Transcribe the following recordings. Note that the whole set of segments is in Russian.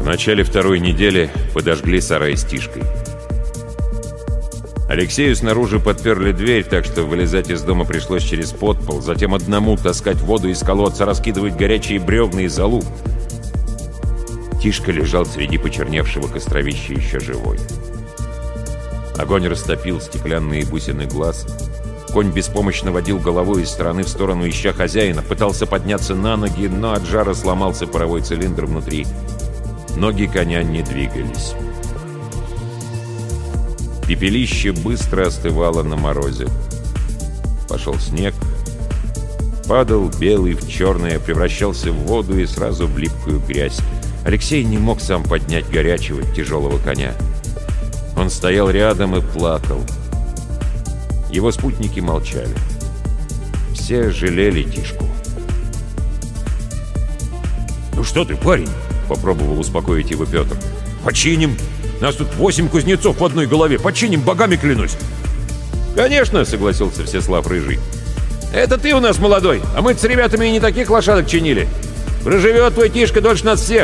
В начале второй недели подожгли сарай с Тишкой. Алексею снаружи подперли дверь, так что вылезать из дома пришлось через подпол, затем одному таскать воду из колодца, раскидывать горячие бревна и золу. Тишка лежал среди почерневшего костровища еще живой. Огонь растопил стеклянные бусины глаз. Конь беспомощно водил головой из стороны в сторону, ища хозяина, пытался подняться на ноги, но от жара сломался паровой цилиндр внутри. Ноги коня не двигались. Пепелище быстро остывало на морозе. Пошел снег. Падал белый в черное, превращался в воду и сразу в липкую грязь. Алексей не мог сам поднять горячего, тяжелого коня. Он стоял рядом и плакал. Его спутники молчали. Все жалели Тишку. «Ну что ты, парень?» — попробовал успокоить его Петр. «Починим! Нас тут 8 кузнецов в одной голове! Починим, богами клянусь!» «Конечно!» — согласился Всеслав Рыжий. «Это ты у нас молодой, а мы с ребятами и не таких лошадок чинили! Проживет твой Тишка дольше нас всех!»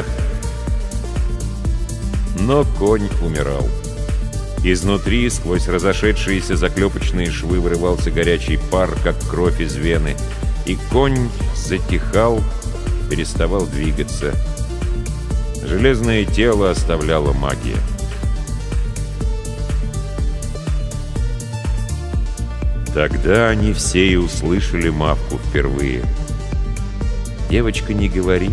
Но конь умирал. Изнутри, сквозь разошедшиеся заклепочные швы, вырывался горячий пар, как кровь из вены, и конь затихал, переставал двигаться. Железное тело оставляла магия. Тогда они все и услышали Мавку впервые. Девочка не говорила.